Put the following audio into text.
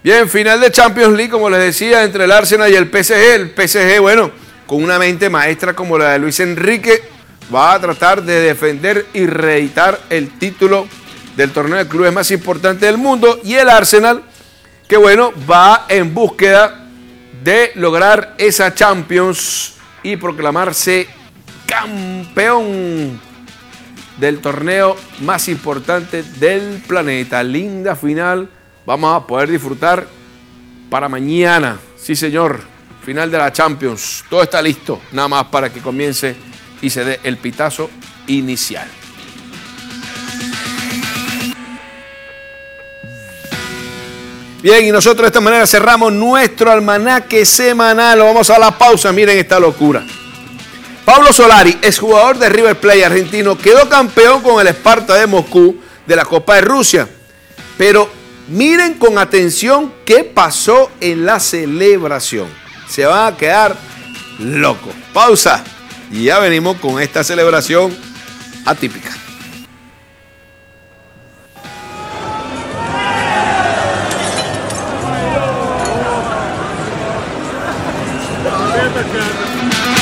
Bien, final de Champions League, como les decía, entre el Arsenal y el PSG. El PSG, bueno, con una mente maestra como la de Luis Enrique, va a tratar de defender y reeditar el título del torneo de clubes más importante del mundo. Y el Arsenal, que bueno, va en búsqueda de lograr esa Champions y proclamarse campeón del torneo más importante del planeta. Linda final. Vamos a poder disfrutar para mañana. Sí, señor. Final de la Champions. Todo está listo. Nada más para que comience y se dé el pitazo inicial. Bien, y nosotros de esta manera cerramos nuestro almanaque semanal. Vamos a la pausa. Miren esta locura. Pablo Solari, exjugador de River Plate argentino, quedó campeón con el Sparta de Moscú de la Copa de Rusia. Pero miren con atención qué pasó en la celebración. Se van a quedar locos. Pausa. Y ya venimos con esta celebración atípica.